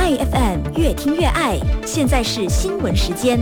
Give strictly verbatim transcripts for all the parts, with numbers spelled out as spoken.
爱 F M 越听越爱，现在是新闻时间。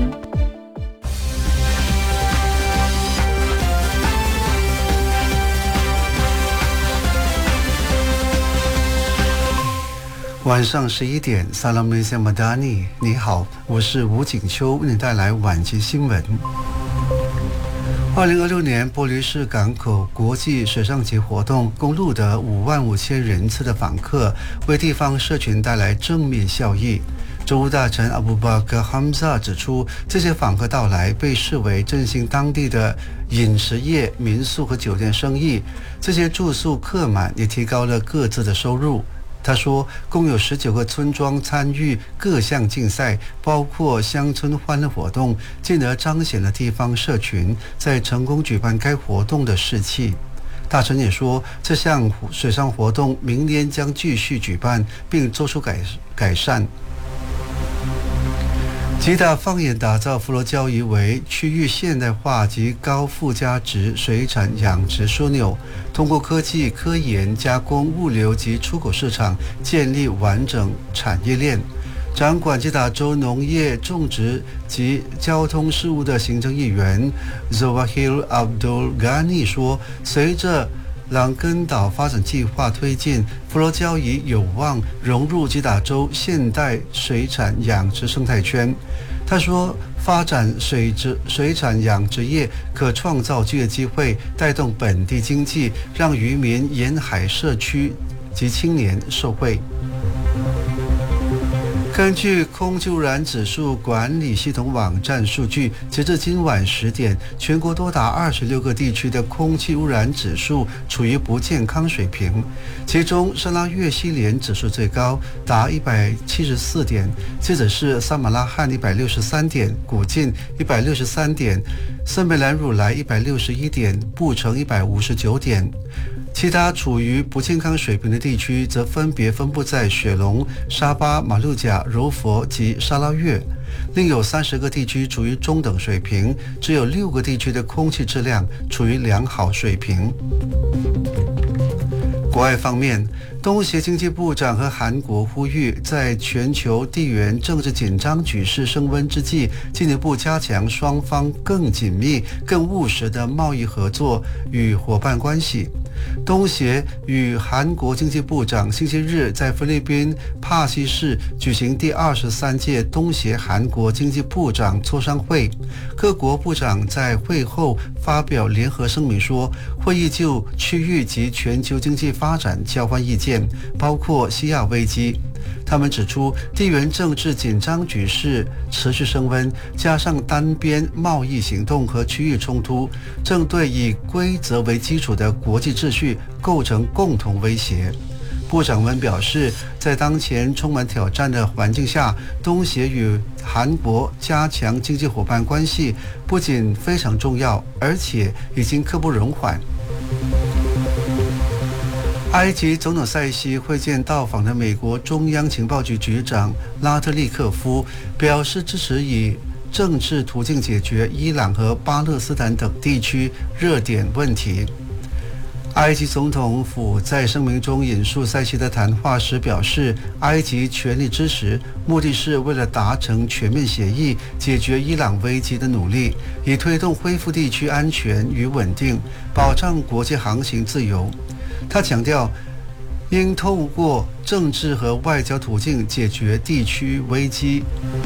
晚上十一点 Salam Malaysia Madani， 你好，我是吴景秋，为你带来晚间新闻。二零二六年玻璃市港口国际水上节活动共录得五万五千人次的访客，为地方社群带来正面效益。州务大臣阿布巴克·哈姆萨指出，这些访客到来被视为振兴当地的饮食业、民宿和酒店生意，这些住宿客满也提高了各自的收入。他说，共有十九个村庄参与各项竞赛，包括乡村欢乐活动，进而彰显了地方社群在成功举办该活动的士气。大臣也说，这项水上活动明年将继续举办，并做出改改善。吉打放眼打造佛罗交易为区域现代化及高附加值水产养殖枢纽，通过科技、科研、加工、物流及出口市场建立完整产业链。掌管吉打州农业、种植及交通事务的行政议员 Zawahir Abdul Ghani 说，随着朗根岛发展计划推进，佛罗交易有望融入吉打州现代水产养殖生态圈。他说，发展水质水产养殖业可创造就业机会，带动本地经济，让渔民、沿海社区及青年受惠。根据空气污染指数管理系统网站数据，截至今晚十点，全国多达二十六个地区的空气污染指数处于不健康水平，其中沙拉越西连指数最高，达一百七十四点，接着是萨马拉罕一百六十三点，古晋一百六十三点，圣贝兰汝莱一百六十一点，布城一百五十九点。其他处于不健康水平的地区则分别分布在雪隆、沙巴、马六甲、柔佛及沙拉越，另有三十个地区处于中等水平，只有六个地区的空气质量处于良好水平。国外方面，东协经济部长和韩国呼吁，在全球地缘政治紧张局势升温之际，进一步加强双方更紧密、更务实的贸易合作与伙伴关系。东协与韩国经济部长星期日在菲律宾帕西市举行第二十三届东协韩国经济部长磋商会，各国部长在会后发表联合声明说，会议就区域及全球经济发展交换意见，包括西亚危机。他们指出，地缘政治紧张局势持续升温，加上单边贸易行动和区域冲突，正对以规则为基础的国际秩序构成共同威胁。部长们表示，在当前充满挑战的环境下，东协与韩国加强经济伙伴关系不仅非常重要，而且已经刻不容缓。埃及总统塞西会见到访的美国中央情报局局长拉特利克夫，表示支持以政治途径解决伊朗和巴勒斯坦等地区热点问题。埃及总统府在声明中引述塞西的谈话时表示，埃及全力支持，目的是为了达成全面协议，解决伊朗危机的努力，以推动恢复地区安全与稳定，保障国际航行自由。他强调，应透过政治和外交途径解决地区危机。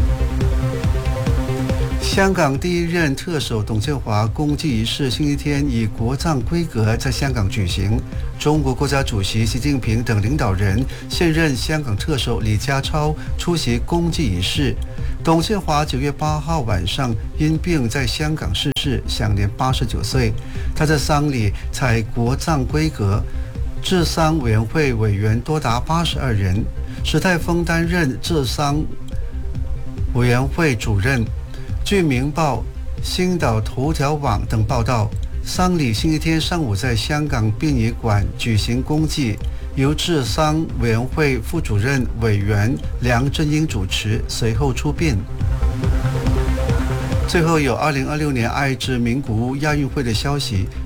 香港第一任特首董建华公祭仪式星期天以国葬规格在香港举行，中国国家主席习近平等领导人、现任香港特首李家超出席公祭仪式。董建华九月八号晚上因病在香港逝世，享年八十九岁。他在丧礼采国葬规格，治丧委员会委员多达八十二人，史泰峰担任治丧委员会主任。据《明报》、星岛头条网等报道，丧礼星期天上午在香港殡仪馆举行公祭，由治丧委员会副主任委员梁振英主持，随后出殡。最后有二零二六年爱知名古屋亚运会的消息，